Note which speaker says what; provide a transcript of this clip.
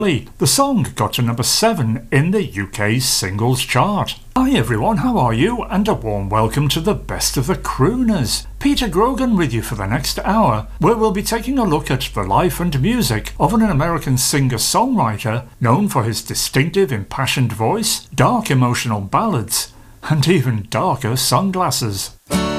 Speaker 1: The song got to number 7 in the UK's singles chart. Hi everyone, how are you? And a warm welcome to the Best of the Crooners. Peter Grogan with you for the next hour, where we'll be taking a look at the life and music of an American singer-songwriter known for his distinctive impassioned voice, dark emotional ballads, and even darker sunglasses.